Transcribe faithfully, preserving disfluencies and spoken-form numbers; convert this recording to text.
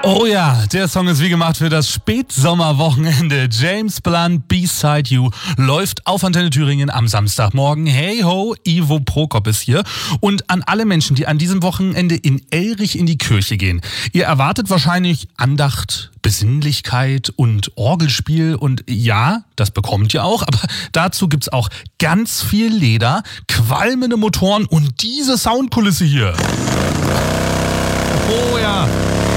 Oh ja, der Song ist wie gemacht für das Spätsommerwochenende. James Blunt, Beside You, läuft auf Antenne Thüringen am Samstagmorgen. Hey ho, Ivo Prokop ist hier. Und an alle Menschen, die an diesem Wochenende in Elrich in die Kirche gehen. Ihr erwartet wahrscheinlich Andacht, Besinnlichkeit und Orgelspiel. Und ja, das bekommt ihr auch. Aber dazu gibt's auch ganz viel Leder, qualmende Motoren und diese Soundkulisse hier. Oh ja.